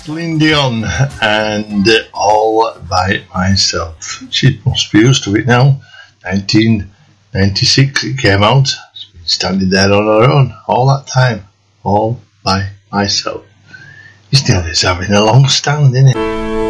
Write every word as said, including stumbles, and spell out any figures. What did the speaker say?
Celine Dion and All By Myself. She must be used to it now. nineteen ninety-six it came out. She's been standing there on her own all that time. All by myself. It's nearly as having a long stand, isn't it?